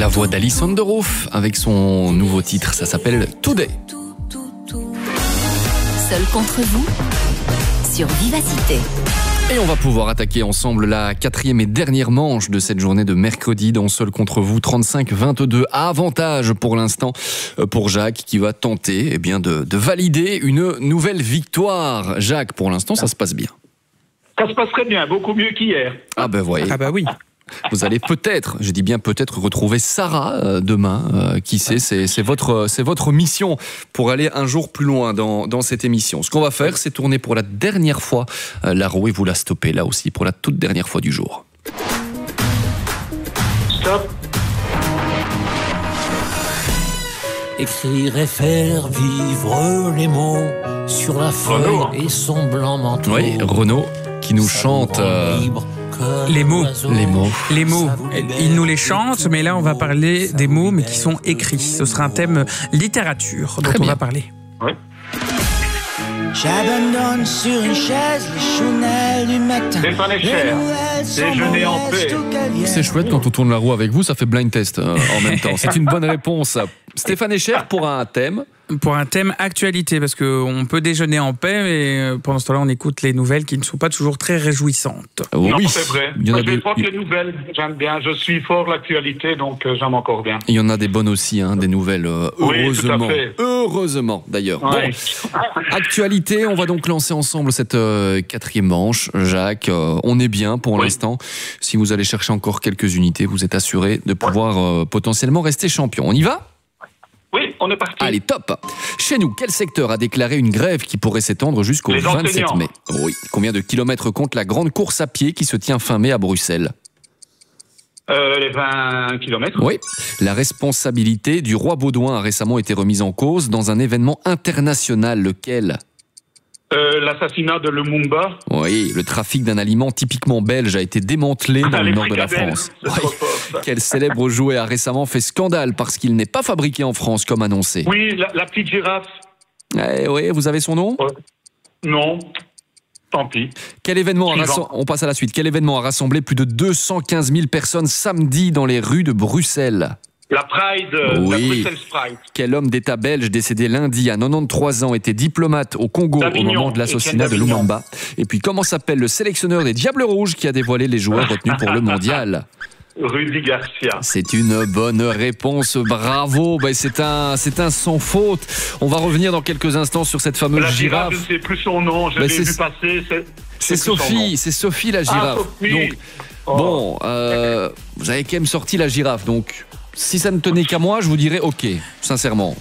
La voix d'Alison Derouf avec son nouveau titre, ça s'appelle Today. Seul contre vous sur Vivacité. Et on va pouvoir attaquer ensemble la 4e et dernière manche de cette journée de mercredi dans Seul contre vous. 35-22, avantage pour l'instant pour Jacques qui va tenter de valider une nouvelle victoire. Jacques, pour l'instant, ça se passe bien. Ça se passe très bien, beaucoup mieux qu'hier. Ah ben voyez. Ah bah oui. Vous allez peut-être, je dis bien peut-être, retrouver Sarah demain. Qui sait, c'est votre mission pour aller un jour plus loin dans cette émission. Ce qu'on va faire, c'est tourner pour la dernière fois la roue et vous la stopper là aussi pour la toute dernière fois du jour. Stop. Écrire et faire vivre les mots sur la feuille Renaud. et son blanc manteau. Oui, Renaud qui nous chante Les mots. les mots. Les mots, il nous les chante, mais là on va parler des mots, mais qui sont écrits. Ce sera un thème littérature dont Très on bien. va parler. Oui. J'abandonne sur une chaise les chounelles du matin. Stéphane Echer, déjeuner en paix. C'est chouette quand on tourne la roue avec vous, ça fait blind test en même temps. C'est une bonne réponse. Stéphane Echer pour un thème. Pour un thème actualité, parce qu'on peut déjeuner en paix, mais pendant ce temps-là, on écoute les nouvelles qui ne sont pas toujours très réjouissantes. Non, Oui, c'est vrai. il y en a Je des, prends les nouvelles, j'aime bien. Je suis fort l'actualité, donc j'aime encore bien. il y en a des bonnes aussi, des nouvelles, Oui, heureusement. tout à fait. Heureusement, d'ailleurs. Ouais. Bon, actualité, on va donc lancer ensemble cette 4e manche. Jacques, on est bien pour Oui. l'instant. Si vous allez chercher encore quelques unités, vous êtes assuré de pouvoir potentiellement rester champion. On y va ? Oui, on est parti. Allez, top. Chez nous, quel secteur a déclaré une grève qui pourrait s'étendre jusqu'au Les 27 enseignants. mai ? Oui. Combien de kilomètres compte la grande course à pied qui se tient fin mai à Bruxelles ? Les 20 km. Oui. La responsabilité du roi Baudouin a récemment été remise en cause dans un événement international. Lequel ? L'assassinat de Lumumba. Oui. Le trafic d'un aliment typiquement belge a été démantelé dans le Les nord de la fricadelles. France. C'est trop fort, ça. Quel célèbre jouet a récemment fait scandale parce qu'il n'est pas fabriqué en France comme annoncé ? Oui, la petite girafe. Oui, vous avez son nom ? Non, tant pis. Quel événement a Suivant. on passe à la suite. Quel événement a rassemblé plus de 215 000 personnes samedi dans les rues de Bruxelles ? La Pride, Oui. la Bruxelles Pride. Quel homme d'État belge décédé lundi à 93 ans était diplomate au Congo au D'Avignon, moment de l'assassinat de Étienne d'Avignon. Lumumba ? Et puis comment s'appelle le sélectionneur des Diables Rouges qui a dévoilé les joueurs retenus pour le mondial ? Rudy Garcia. C'est une bonne réponse, bravo. C'est un sans faute. On va revenir dans quelques instants sur cette fameuse La girafe, girafe. je ne sais plus son nom, je Ben, l'ai c'est- vu passer. C'est plus son nom. Sophie la girafe. Sophie. Donc, Oh. bon, vous avez quand même sorti la girafe, donc si ça ne tenait qu'à moi, je vous dirais ok, sincèrement.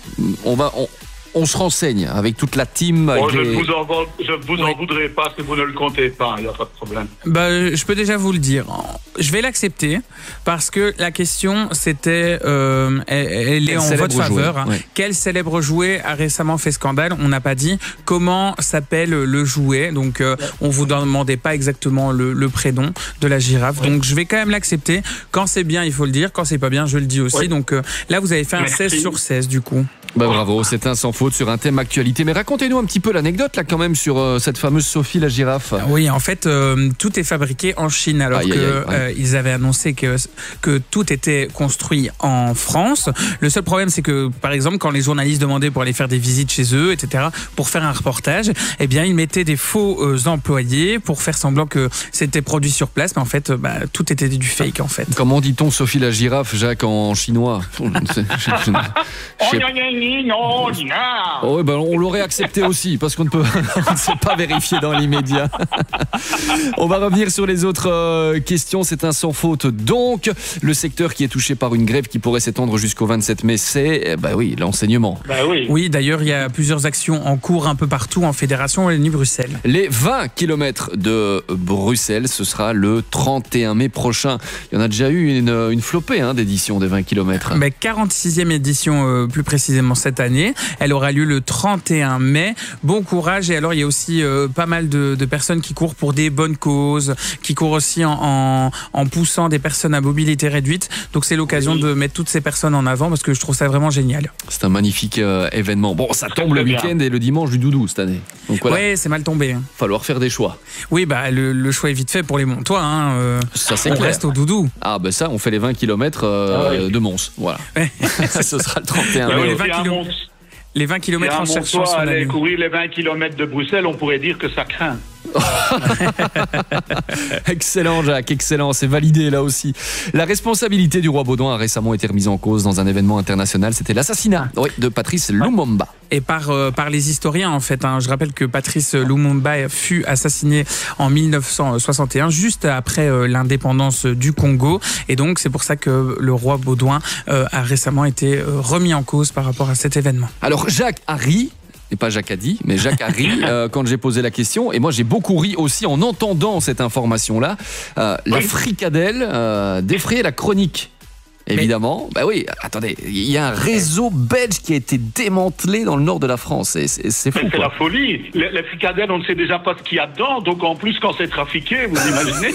On se renseigne avec toute la team. Oh, avec je les- ne vous en voudrais pas si vous ne le comptez pas, il n'y a pas de problème. Je peux déjà vous le dire. Je vais l'accepter parce que la question c'était, elle est Quel en célèbre votre faveur. jouet, ouais. Quel célèbre jouet a récemment fait scandale ? On n'a pas dit comment s'appelle le jouet, donc on vous demandait pas exactement le prénom de la girafe. Donc je vais quand même l'accepter. Quand c'est bien, il faut le dire. Quand c'est pas bien, je le dis aussi. Ouais. Donc là, vous avez fait un Merci. 16 sur 16 du coup. Bravo, c'est un sans faute sur un thème actualité. Mais racontez-nous un petit peu l'anecdote là quand même sur cette fameuse Sophie la girafe. Oui, en fait, tout est fabriqué en Chine, alors Aïe, aïe, que aïe, ouais. ils avaient annoncé que tout était construit en France. Le seul problème, c'est que, par exemple, quand les journalistes demandaient pour aller faire des visites chez eux, etc., pour faire un reportage, eh bien, ils mettaient des faux employés pour faire semblant que c'était produit sur place, mais en fait, tout était du fake, en fait. Comment dit-on Sophie la girafe, Jacques, en chinois? Oh, ouais, on l'aurait accepté aussi, parce qu'on ne peut on ne sait pas vérifier dans l'immédiat. On va revenir sur les autres questions. C'est un sans faute. Donc, le secteur qui est touché par une grève qui pourrait s'étendre jusqu'au 27 mai, c'est l'enseignement. Oui. Oui, d'ailleurs, il y a plusieurs actions en cours un peu partout en Fédération Wallonie-Bruxelles. Les 20 km de Bruxelles, ce sera le 31 mai prochain. Il y en a déjà eu une flopée d'édition des 20 km. 46e édition plus précisément également cette année. Elle aura lieu le 31 mai. Bon courage. Et alors, il y a aussi pas mal de personnes qui courent pour des bonnes causes, qui courent aussi en poussant des personnes à mobilité réduite. Donc, c'est l'occasion de mettre toutes ces personnes en avant parce que je trouve ça vraiment génial. C'est un magnifique événement. Bon, ça tombe le week-end et le dimanche du doudou cette année. Donc voilà. Oui, c'est mal tombé. Falloir faire des choix. Oui, le choix est vite fait pour les Montois. Ça, c'est on clair. reste au doudou. Ah, ben ça, on fait les 20 km de Mons. Voilà. Ce sera le 31 mai. Les 20 km en cherchant sur la aller lune. courir les 20 km de Bruxelles, on pourrait dire que ça craint. Excellent, Jacques, excellent, c'est validé là aussi. La responsabilité du roi Baudouin a récemment été remise en cause dans un événement international, c'était l'assassinat de Patrice Lumumba. Et par les historiens en fait, je rappelle que Patrice Lumumba fut assassiné en 1961, juste après l'indépendance du Congo, et donc c'est pour ça que le roi Baudouin a récemment été remis en cause par rapport à cet événement. Alors Jacques a ri, et pas Jacques a dit, mais Jacques a ri quand j'ai posé la question. Et moi, j'ai beaucoup ri aussi en entendant cette information-là. La fricadelle défrayait la chronique. Évidemment. Bah oui, attendez, il y a un réseau belge qui a été démantelé dans le nord de la France. C'est fou. C'est la folie. Les fricadelles, on ne sait déjà pas ce qu'il y a dedans. Donc en plus, quand c'est trafiqué, vous imaginez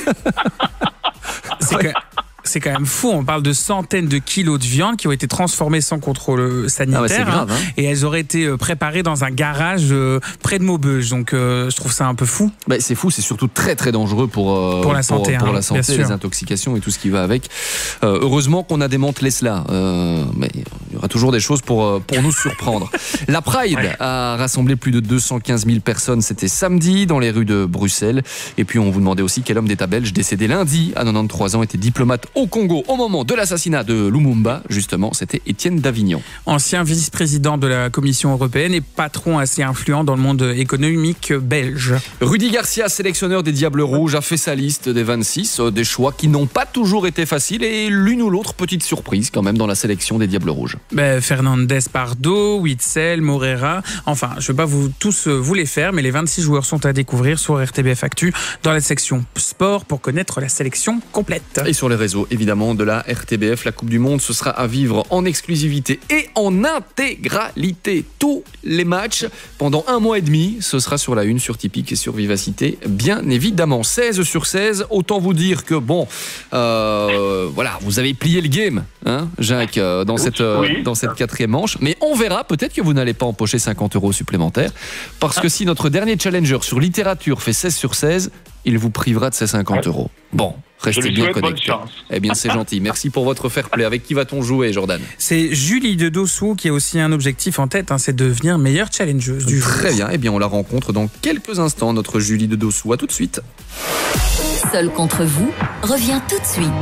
C'est quand même fou, on parle de centaines de kilos de viande qui ont été transformées sans contrôle sanitaire. C'est grave, et elles auraient été préparées dans un garage près de Maubeuge. Donc je trouve ça un peu fou. C'est fou, c'est surtout très très dangereux pour la santé, les intoxications et tout ce qui va avec. Heureusement qu'on a démantelé cela. Mais il y aura toujours des choses pour nous surprendre. La Pride a rassemblé plus de 215 000 personnes, c'était samedi dans les rues de Bruxelles. Et puis on vous demandait aussi quel homme d'État belge décédé lundi à 93 ans était diplomate au Congo au moment de l'assassinat de Lumumba. Justement, c'était Étienne Davignon. Ancien vice-président de la Commission européenne et patron assez influent dans le monde économique belge. Rudy Garcia, sélectionneur des Diables Rouges, a fait sa liste des 26, des choix qui n'ont pas toujours été faciles et l'une ou l'autre petite surprise quand même dans la sélection des Diables Rouges. Fernandez Pardo, Witzel, Morera, enfin je ne vais pas tous vous les faire, mais les 26 joueurs sont à découvrir sur RTBF Actu dans la section sport pour connaître la sélection complète. Et sur les réseaux évidemment de la RTBF, la Coupe du Monde, ce sera à vivre en exclusivité et en intégralité. Tous les matchs pendant 1 mois et demi, ce sera sur la une, sur Tipeee et sur Vivacité, bien évidemment. 16 sur 16, autant vous dire que voilà, vous avez plié le game, hein, Jacques, dans cette 4e manche, mais on verra, peut-être que vous n'allez pas empocher 50 € supplémentaires, parce que si notre dernier challenger sur littérature fait 16 sur 16, il vous privera de ces 50 €. Bon, restez bien connectés. Eh bien, c'est gentil. Merci pour votre fair play. Avec qui va-t-on jouer, Jordan ? C'est Julie de Dossou qui a aussi un objectif en tête, c'est de devenir meilleure challengeuse du jour. Très bien. Eh bien, on la rencontre dans quelques instants, notre Julie de Dossou. À tout de suite. Seul contre vous revient tout de suite.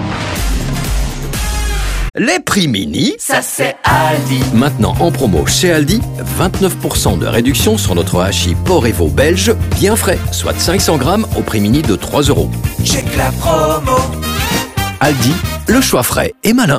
Les prix mini, Ça c'est Aldi. maintenant en promo chez Aldi, 29% de réduction sur notre hachis porc et veau belge, bien frais, soit 500 grammes au prix mini de 3 €. Check la promo. Aldi, le choix frais et malin.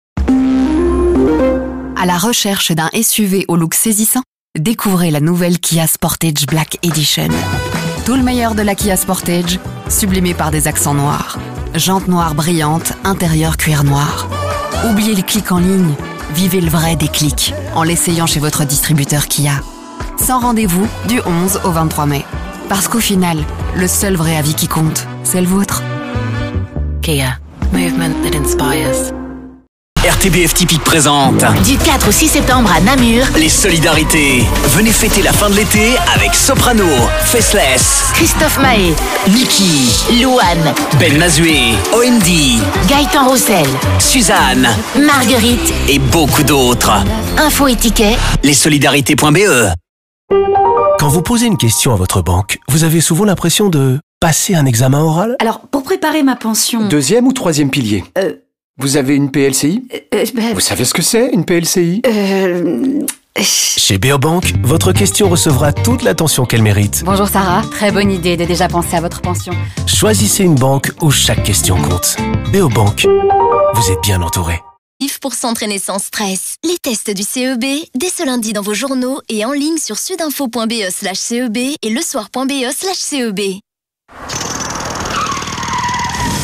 À la recherche d'un SUV au look saisissant, découvrez la nouvelle Kia Sportage Black Edition. Tout le meilleur de la Kia Sportage, sublimé par des accents noirs. Jantes noires brillantes, intérieur cuir noir. Oubliez le clic en ligne, vivez le vrai déclic en l'essayant chez votre distributeur Kia. Sans rendez-vous du 11 au 23 mai. Parce qu'au final, le seul vrai avis qui compte, c'est le vôtre. Kia, movement that inspires. RTBF Typique présente Du 4 au 6 septembre à Namur, les solidarités. Venez fêter la fin de l'été avec Soprano, Faceless, Christophe Mahé, Niki, Louane, Ben Mazué, OMD, Gaëtan Roussel, Suzanne Marguerite. et beaucoup d'autres. Infos et tickets, Lessolidarités.be. Quand vous posez une question à votre banque, vous avez souvent l'impression de passer un examen oral ? Alors, pour préparer ma pension... 2e ou 3e pilier Vous avez une PLCI Vous savez ce que c'est, une PLCI Chez Beobank, votre question recevra toute l'attention qu'elle mérite. Bonjour Sarah, très bonne idée de déjà penser à votre pension. Choisissez une banque où chaque question compte. Beobank, vous êtes bien entouré. Pour s'entraîner sans stress. Les tests du CEB, dès ce lundi dans vos journaux et en ligne sur sudinfo.be/CEB et lesoir.be/CEB.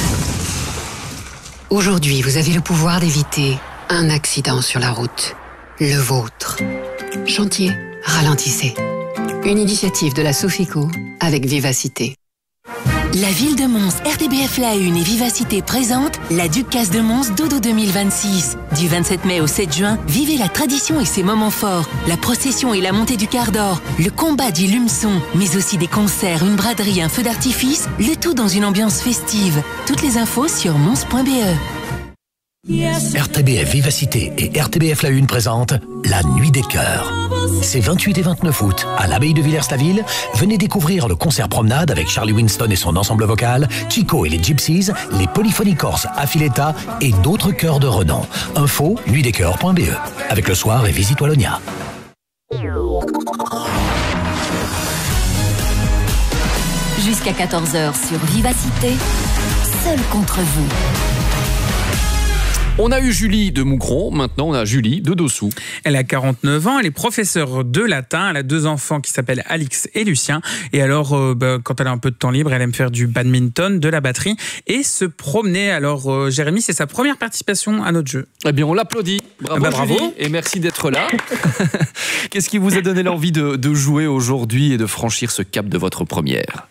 Aujourd'hui, vous avez le pouvoir d'éviter un accident sur la route. le vôtre. Chantier, ralentissez. Une initiative de la Sofico avec vivacité. La ville de Mons, RTBF La Une et Vivacité présentent la Ducasse de Mons Dodo 2026. Du 27 mai au 7 juin, vivez la tradition et ses moments forts. La procession et la montée du quart d'or, le combat du lumeçon, mais aussi des concerts, une braderie, un feu d'artifice, le tout dans une ambiance festive. Toutes les infos sur mons.be. RTBF Vivacité et RTBF La Une présentent La Nuit des Cœurs. C'est 28 et 29 août, à l'abbaye de Villers-la-Ville. Venez découvrir le concert promenade avec Charlie Winston et son ensemble vocal, Chico et les Gypsies, les Polyphonies Corses Affiletta et d'autres chœurs de renom. Info, nuitdescoeurs.be. Avec le soir et Visite Wallonia. Jusqu'à 14h sur Vivacité, seul contre vous. On a eu Julie de Moucron, maintenant on a Julie de Dossou. Elle a 49 ans, elle est professeure de latin, elle a 2 enfants qui s'appellent Alix et Lucien. Et alors, quand elle a un peu de temps libre, elle aime faire du badminton, de la batterie et se promener. Alors, Jérémy, c'est sa première participation à notre jeu. Eh bien, on l'applaudit. Bravo, bravo. Julie, et merci d'être là. Qu'est-ce qui vous a donné l'envie de jouer aujourd'hui et de franchir ce cap de votre première?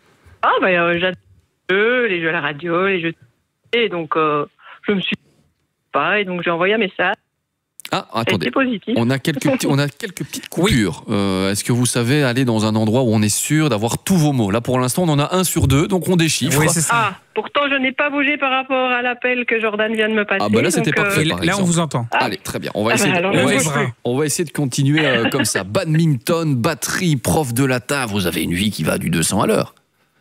J'adore les jeux à la radio, les jeux de... Et donc, je me suis et donc j'ai envoyé un message. Ah, attendez. Positif. On a quelques petites coupures. Oui. Est-ce que vous savez aller dans un endroit où on est sûr d'avoir tous vos mots? Là, pour l'instant, on en a 1 sur 2, donc on déchiffre. Oui, c'est ça. Pourtant, je n'ai pas bougé par rapport à l'appel que Jordan vient de me passer. Là, c'était parfait. Là, on vous entend. Allez, très bien. On va essayer de continuer comme ça. Badminton, batterie, prof de latin. Vous avez une vie qui va du 200 à l'heure.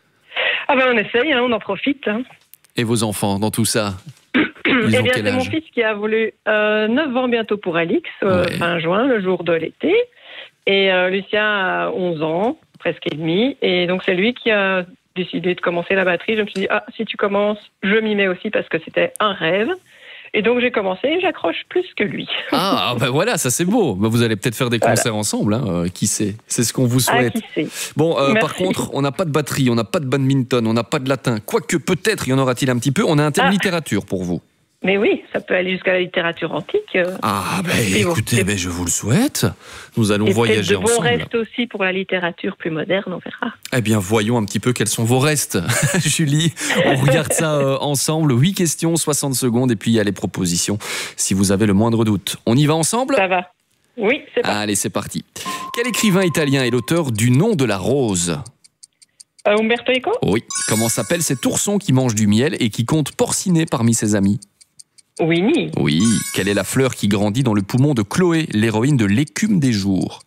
On essaye, on en profite. Et vos enfants, dans tout ça? C'est mon fils qui a voulu 9 ans bientôt pour Alix, fin juin, le jour de l'été. Et Lucien a 11 ans, presque et demi. Et donc, c'est lui qui a décidé de commencer la batterie. Je me suis dit, si tu commences, je m'y mets aussi parce que c'était un rêve. Et donc, j'ai commencé et j'accroche plus que lui. Voilà, ça c'est beau. Vous allez peut-être faire des concerts ensemble, qui sait? C'est ce qu'on vous souhaite. Qui sait. Bon, par contre, on n'a pas de batterie, on n'a pas de badminton, on n'a pas de latin. Quoique, peut-être, y en aura-t-il un petit peu. On a un thème littérature pour vous. Mais oui, ça peut aller jusqu'à la littérature antique. Écoutez, je vous le souhaite. Nous allons voyager ensemble. De bons restes aussi pour la littérature plus moderne, on verra. Eh bien, voyons un petit peu quels sont vos restes. Julie, on regarde ça ensemble. 8 questions, 60 secondes, et puis il y a les propositions, si vous avez le moindre doute. On y va ensemble? Ça va. Oui, c'est parti. Allez, c'est parti. Quel écrivain italien est l'auteur du Nom de la rose? Umberto Eco? Oui. Comment s'appelle cet ourson qui mange du miel et qui compte porciner parmi ses amis? Winnie. Oui. Quelle est la fleur qui grandit dans le poumon de Chloé, l'héroïne de L'écume des jours?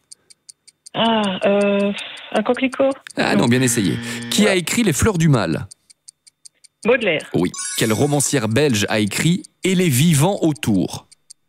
Un coquelicot? Non, bien essayé. Qui a écrit Les fleurs du mal? Baudelaire. Oui. Quelle romancière belge a écrit Et les vivants autour?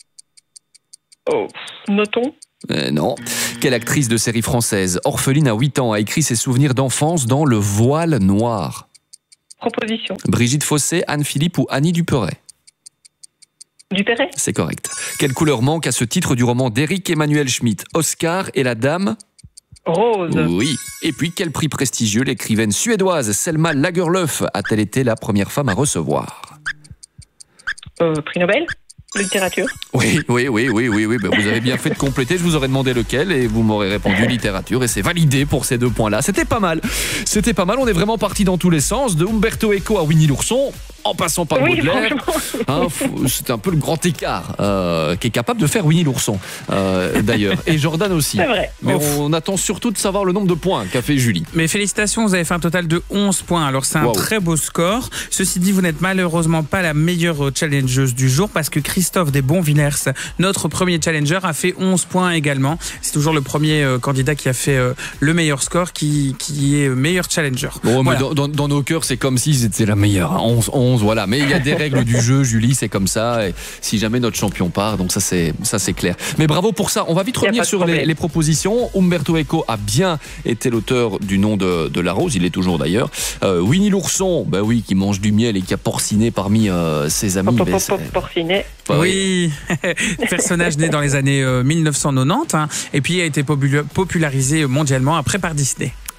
Notons. Non. Quelle actrice de série française, orpheline à 8 ans, a écrit ses souvenirs d'enfance dans Le voile noir? Proposition. Brigitte Fossé, Anne-Philippe ou Annie Dupéret? Dupéret. C'est correct. Quelle couleur manque à ce titre du roman d'Éric Emmanuel Schmitt, Oscar et la dame? Rose. Oui. Et puis, quel prix prestigieux l'écrivaine suédoise Selma Lagerlöf a-t-elle été la première femme à recevoir? Prix Nobel de littérature. Oui. Vous avez bien fait de compléter. Je vous aurais demandé lequel et vous m'aurez répondu littérature. Et c'est validé pour ces 2 points-là. C'était pas mal. On est vraiment parti dans tous les sens. De Umberto Eco à Winnie l'ourson, en passant par Baudelaire. C'est un peu le grand écart qui est capable de faire Winnie l'ourson, d'ailleurs. Et Jordan aussi. C'est vrai. Mais on attend surtout de savoir le nombre de points qu'a fait Julie. Mais félicitations, vous avez fait un total de 11 points. Alors c'est un très beau score. Ceci dit, vous n'êtes malheureusement pas la meilleure challengeuse du jour parce que Christophe Desbonvillers, notre premier challenger, a fait 11 points également. C'est toujours le premier candidat qui a fait le meilleur score qui est meilleur challenger. Bon, mais dans nos cœurs, c'est comme si c'était la meilleure. 11, voilà. Mais il y a des règles du jeu, Julie, c'est comme ça. Et si jamais notre champion part, donc ça c'est clair. Mais bravo pour ça. On va vite revenir sur les propositions. Umberto Eco a bien été l'auteur du Nom de la rose. Il est toujours d'ailleurs. Winnie l'ourson, qui mange du miel et qui a porciné parmi ses amis. Porciné. Oui, personnage né dans les années 1990 et puis a été popularisé mondialement après par Disney.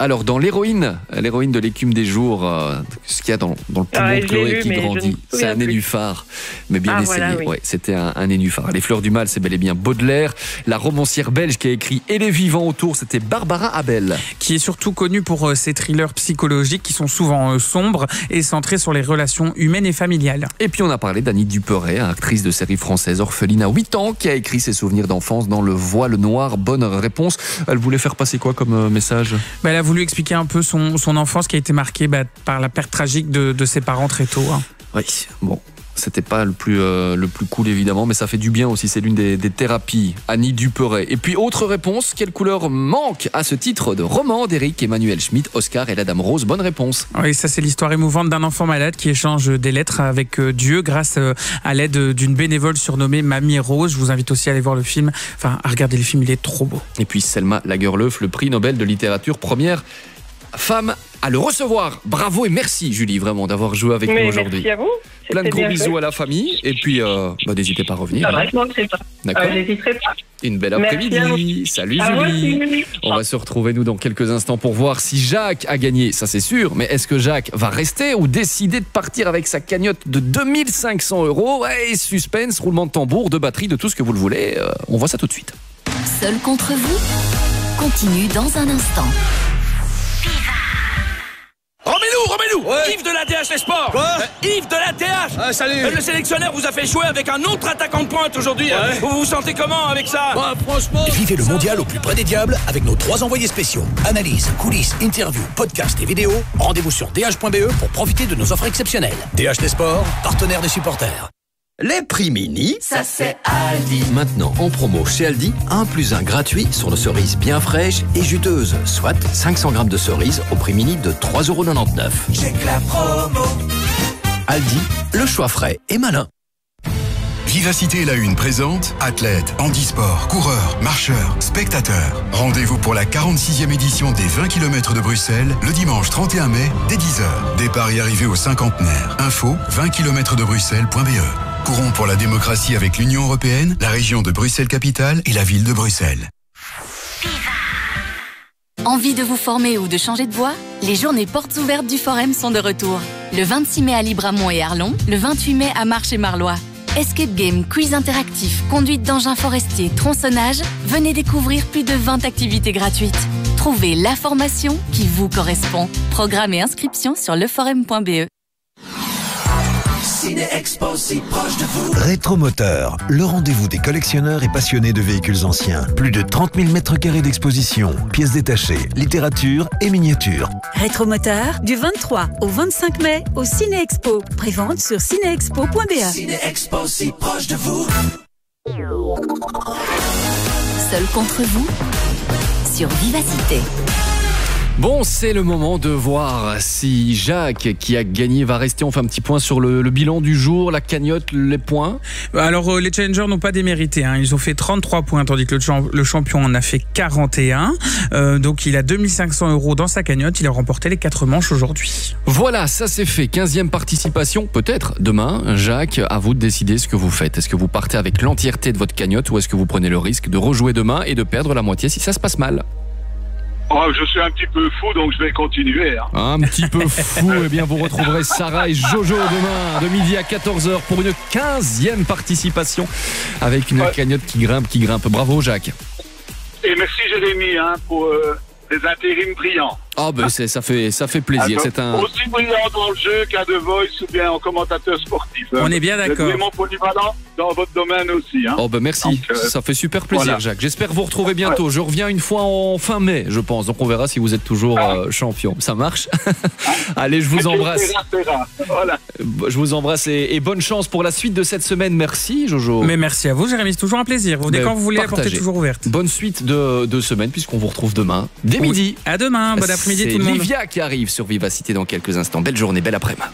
Alors, dans l'héroïne de l'écume des jours, ce qu'il y a dans le poumon de Chloé qui grandit, c'est un nénuphar. Mais bien essayé. Voilà, oui. Ouais, c'était un nénuphar. Les fleurs du mal, c'est bel et bien Baudelaire. La romancière belge qui a écrit Et les vivants autour, c'était Barbara Abel. Qui est surtout connue pour ses thrillers psychologiques qui sont souvent sombres et centrés sur les relations humaines et familiales. Et puis on a parlé d'Annie Duperet, actrice de série française orpheline à 8 ans, qui a écrit ses souvenirs d'enfance dans Le Voile Noir. Bonne réponse. Elle voulait faire passer quoi comme message ? Elle a voulu expliquer un peu son enfance qui a été marquée par la perte tragique de ses parents très tôt. Oui, bon. C'était pas le plus cool évidemment, mais ça fait du bien aussi, c'est l'une des thérapies. Annie Duperet. Et puis autre réponse, quelle couleur manque à ce titre de roman d'Éric Emmanuel Schmitt, Oscar et la Dame Rose? Bonne réponse. Oui, ça c'est l'histoire émouvante d'un enfant malade qui échange des lettres avec Dieu grâce à l'aide d'une bénévole surnommée Mamie Rose. Je vous invite aussi à aller voir le film, à regarder le film, il est trop beau. Et puis Selma Lagerlöf, le prix Nobel de littérature, première femme à le recevoir. Bravo et merci Julie vraiment d'avoir joué avec nous aujourd'hui. Merci à vous. Plein de gros bisous à la famille et puis n'hésitez pas à revenir. D'accord. N'hésiterai pas. Une belle après-midi. Salut Julie. On va se retrouver nous dans quelques instants pour voir si Jacques a gagné, ça c'est sûr, mais est-ce que Jacques va rester ou décider de partir avec sa cagnotte de 2500 €? Et suspense, roulement de tambour, de batterie, de tout ce que vous le voulez. On voit ça tout de suite. Seul contre vous continue dans un instant. Remets-nous Yves de la DH Les Sports. Quoi Yves de la DH. Ah, salut. Le sélectionneur vous a fait jouer avec un autre attaquant de pointe aujourd'hui. Ouais. Vous vous sentez comment avec ça? Franchement... Vivez le mondial au plus près des diables avec nos 3 envoyés spéciaux. Analyse, coulisses, interviews, podcasts et vidéos. Rendez-vous sur dh.be pour profiter de nos offres exceptionnelles. DH Les Sports, partenaire des supporters. Les prix mini, ça c'est Aldi. Maintenant en promo chez Aldi, 1 + 1 gratuit sur nos cerises bien fraîches et juteuses, soit 500 grammes de cerises au prix mini de 3,99 €. J'ai que la promo. Aldi, le choix frais et malin. Vivacité La Une présente athlètes, handisport, coureurs, marcheurs, spectateurs. Rendez-vous pour la 46e édition des 20 km de Bruxelles le dimanche 31 mai dès 10h. Départ et arrivée au cinquantenaire. Info 20km-de-Bruxelles.be. Courons pour la démocratie avec l'Union européenne, la région de Bruxelles-Capitale et la ville de Bruxelles. Envie de vous former ou de changer de voie? Les journées portes ouvertes du Forum sont de retour. Le 26 mai à Libramont et Arlon, le 28 mai à Marche et Marlois. Escape game, quiz interactif, conduite d'engins forestiers, tronçonnage, venez découvrir plus de 20 activités gratuites. Trouvez la formation qui vous correspond. Programme et inscription sur leforum.be. Ciné-Expo, si proche de vous. Rétromoteur, le rendez-vous des collectionneurs et passionnés de véhicules anciens. Plus de 30 000 m² d'exposition, pièces détachées, littérature et miniatures. Rétromoteur, du 23 au 25 mai au Ciné-Expo. Prévente sur cinéexpo.be. Ciné-Expo, si proche de vous. Seul contre vous sur Vivacité. Bon, c'est le moment de voir si Jacques, qui a gagné, va rester. On fait un petit point sur le bilan du jour, la cagnotte, les points. Alors, les challengers n'ont pas démérité. Ils ont fait 33 points, tandis que le champion en a fait 41. Donc, il a 2500 € dans sa cagnotte. Il a remporté les 4 manches aujourd'hui. Voilà, ça c'est fait. 15e participation, peut-être demain. Jacques, à vous de décider ce que vous faites. Est-ce que vous partez avec l'entièreté de votre cagnotte ou est-ce que vous prenez le risque de rejouer demain et de perdre la moitié si ça se passe mal? Je suis un petit peu fou, donc je vais continuer. Un petit peu fou, eh bien vous retrouverez Sarah et Jojo demain de midi à 14h pour une 15e participation avec une cagnotte qui grimpe. Bravo Jacques. Et merci Jérémy pour des intérims brillants. Ça fait plaisir. C'est aussi brillant dans le jeu qu'à The Voice ou bien en commentateur sportif. On est bien d'accord. Vous êtes vraiment polyvalent dans votre domaine aussi. Merci, donc, ça fait super plaisir voilà. Jacques. J'espère vous retrouver bientôt. Je reviens une fois en fin mai, je pense. Donc on verra si vous êtes toujours champion. Ça marche? Allez, je vous embrasse. Voilà. Je vous embrasse et bonne chance pour la suite de cette semaine. Merci Jojo. Mais merci à vous Jérémy, c'est toujours un plaisir. Vous venez quand vous voulez, la porte est toujours ouverte. Bonne suite de semaine puisqu'on vous retrouve demain dès midi. À demain, bon après-midi tout le monde. Livia qui arrive sur Vivacité dans quelques instants. Belle journée, belle après-midi.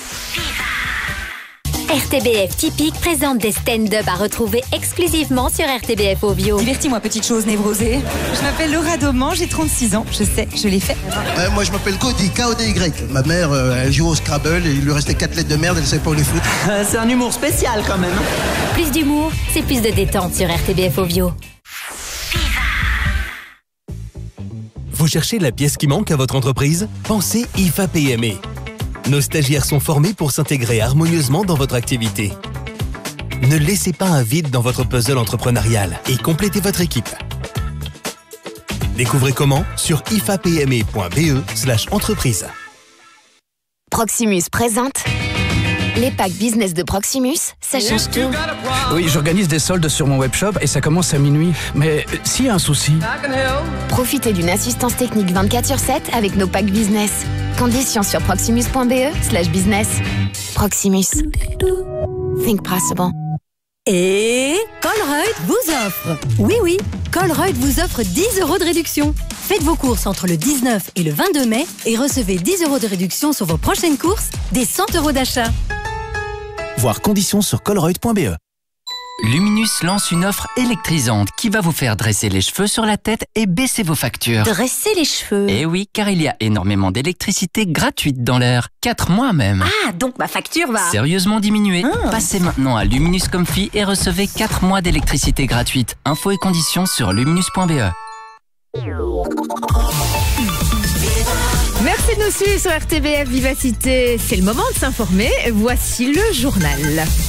RTBF Typique présente des stand-up à retrouver exclusivement sur RTBF Audio. Divertis-moi, petite chose névrosée. Je m'appelle Laura Dauman, j'ai 36 ans. Je sais, je l'ai fait. Moi, je m'appelle Cody, K-O-D-Y. Ma mère, elle joue au Scrabble et il lui restait 4 lettres de merde, elle savait pas où les foutre. C'est un humour spécial quand même. Plus d'humour, c'est plus de détente sur RTBF Audio. Vous cherchez la pièce qui manque à votre entreprise? Pensez IFA PME. Nos stagiaires sont formés pour s'intégrer harmonieusement dans votre activité. Ne laissez pas un vide dans votre puzzle entrepreneurial et complétez votre équipe. Découvrez comment sur ifapme.be/entreprise. Proximus présente les packs business de Proximus, ça change tout. Oui, j'organise des soldes sur mon webshop et ça commence à minuit. Mais s'il y a un souci... Profitez d'une assistance technique 24/7 avec nos packs business. Conditions sur proximus.be/business. Proximus. Think possible. Et Colruyt vous offre. Oui, Colruyt vous offre 10 € de réduction. Faites vos courses entre le 19 et le 22 mai et recevez 10 € de réduction sur vos prochaines courses, des 100 € d'achat. Voir conditions sur colruyt.be. Luminus lance une offre électrisante qui va vous faire dresser les cheveux sur la tête et baisser vos factures. Dresser les cheveux? Eh oui, car il y a énormément d'électricité gratuite dans l'air. 4 mois même. Ah, donc ma facture va... Sérieusement diminuer. Passez maintenant à Luminus Comfy et recevez 4 mois d'électricité gratuite. Infos et conditions sur luminus.be. Merci de nous suivre sur RTBF Vivacité. C'est le moment de s'informer. Voici le journal.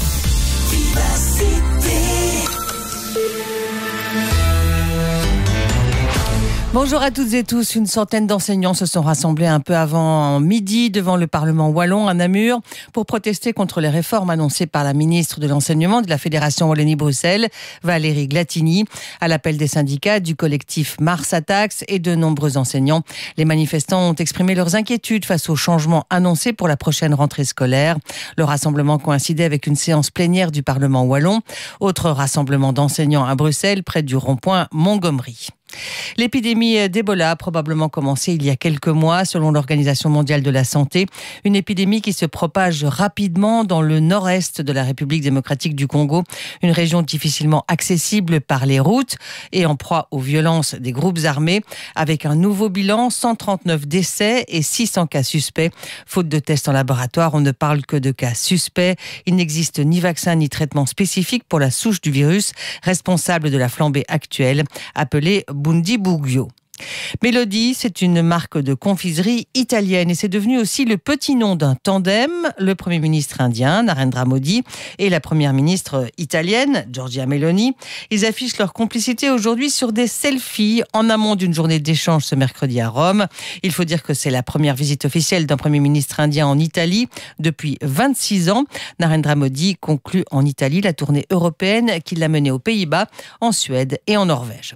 Bonjour à toutes et tous. Une centaine d'enseignants se sont rassemblés un peu avant midi devant le Parlement wallon à Namur pour protester contre les réformes annoncées par la ministre de l'Enseignement de la Fédération Wallonie-Bruxelles, Valérie Glatini, à l'appel des syndicats du collectif Mars Attacks et de nombreux enseignants. Les manifestants ont exprimé leurs inquiétudes face aux changements annoncés pour la prochaine rentrée scolaire. Le rassemblement coïncidait avec une séance plénière du Parlement wallon. Autre rassemblement d'enseignants à Bruxelles, près du rond-point Montgomery. L'épidémie d'Ebola a probablement commencé il y a quelques mois, selon l'Organisation mondiale de la santé. Une épidémie qui se propage rapidement dans le nord-est de la République démocratique du Congo, une région difficilement accessible par les routes et en proie aux violences des groupes armés, avec un nouveau bilan, 139 décès et 600 cas suspects. Faute de tests en laboratoire, on ne parle que de cas suspects. Il n'existe ni vaccin ni traitement spécifique pour la souche du virus responsable de la flambée actuelle, appelée Bundibugyo. Mélodie, c'est une marque de confiserie italienne et c'est devenu aussi le petit nom d'un tandem, le Premier ministre indien, Narendra Modi, et la Première ministre italienne, Giorgia Meloni. Ils affichent leur complicité aujourd'hui sur des selfies en amont d'une journée d'échange ce mercredi à Rome. Il faut dire que c'est la première visite officielle d'un Premier ministre indien en Italie depuis 26 ans. Narendra Modi conclut en Italie la tournée européenne qui l'a menée aux Pays-Bas, en Suède et en Norvège.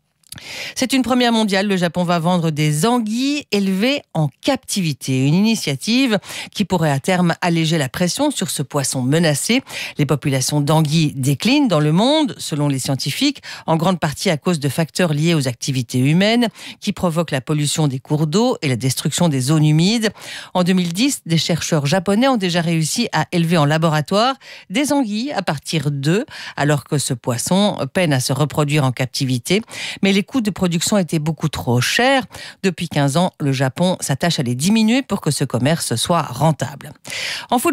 C'est une première mondiale. Le Japon va vendre des anguilles élevées en captivité. Une initiative qui pourrait à terme alléger la pression sur ce poisson menacé. Les populations d'anguilles déclinent dans le monde, selon les scientifiques, en grande partie à cause de facteurs liés aux activités humaines qui provoquent la pollution des cours d'eau et la destruction des zones humides. En 2010, des chercheurs japonais ont déjà réussi à élever en laboratoire des anguilles à partir d'œufs, alors que ce poisson peine à se reproduire en captivité. Mais les coûts de production étaient beaucoup trop chers. Depuis 15 ans, le Japon s'attache à les diminuer pour que ce commerce soit rentable. En football,